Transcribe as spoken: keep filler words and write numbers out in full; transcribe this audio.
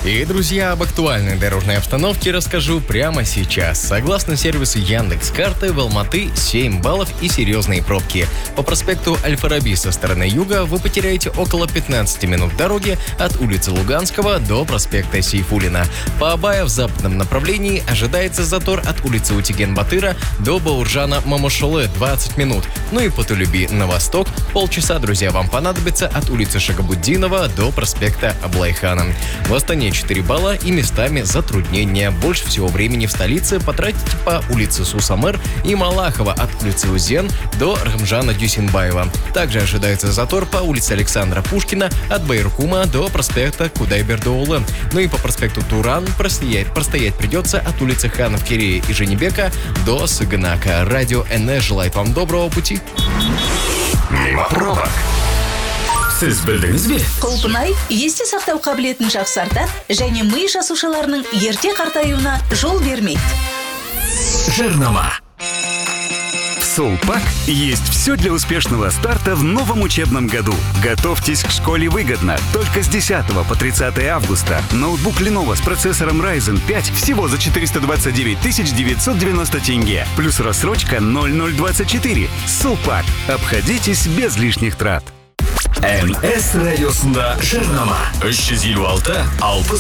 И, друзья, об актуальной дорожной обстановке расскажу прямо сейчас. Согласно сервису Яндекс.Карты, в Алматы семь баллов и серьезные пробки. По проспекту Аль-Фараби со стороны юга вы потеряете около пятнадцать минут дороги от улицы Луганского до проспекта Сейфуллина. По Абая в западном направлении ожидается затор от улицы Утиген-Батыра до Бауржана Мамушолы двадцать минут. Ну и по Тулеби на восток полчаса, друзья, вам понадобится от улицы Шагабуддинова до проспекта Аблайхана. В Астане четыре балла и местами затруднения. Больше всего времени в столице потратите по улице Сусамыр и Малахова от улицы Узен до Рамжана Дюсинбаева. Также ожидается затор по улице Александра Пушкина от Байркума до проспекта Кудайбердоулы. Ну и по проспекту Туран простоять, простоять придется от улицы Ханов Кирея и Женебека до Сыгнака. Радио эн эс желает вам доброго пути. Мимо пробок. Сіз білдіңіз бе? Құлпынай ести сақтау қабілетін жақсартады және ми жасушаларының ерте қартаюына жол бермейді. Жарнама. В Сулпак есть все для успешного старта в новом учебном году. Готовьтесь к школе выгодно. Только с десятого по тридцатое августа. Ноутбук Lenovo с процессором Ryzen пять всего за четыреста двадцать девять тысяч девятьсот девяносто тенге. Плюс рассрочка ноль ноль двадцать четыре. Сулпак. Обходитесь без лишних трат. эн эс радиосында жарнама. үш жүз елу алты алпыс